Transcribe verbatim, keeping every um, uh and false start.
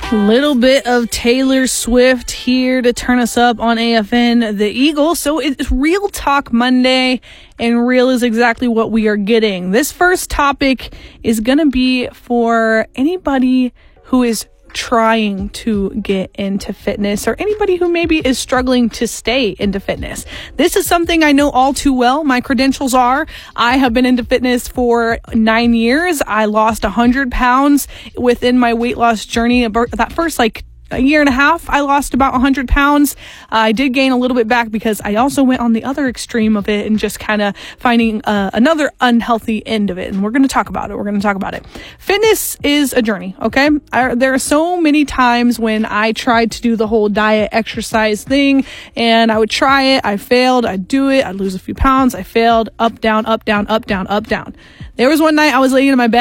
Little bit of Taylor Swift here to turn us up on A F N The Eagle. So it's Real Talk Monday, and real is exactly what we are getting. This first topic is going to be for anybody who is trying to get into fitness, or anybody who maybe is struggling to stay into fitness. This is something I know all too well. My credentials are, I have been into fitness for nine years. I lost one hundred pounds within my weight loss journey. That first like a year and a half, I lost about one hundred pounds. Uh, I did gain a little bit back because I also went on the other extreme of it and just kind of finding uh, another unhealthy end of it. And we're going to talk about it. We're going to talk about it. Fitness is a journey, okay? I, there are so many times when I tried to do the whole diet exercise thing, and I would try it. I failed. I'd do it. I'd lose a few pounds. I failed. Up, down, up, down, up, down, up, down. There was one night I was laying in my bed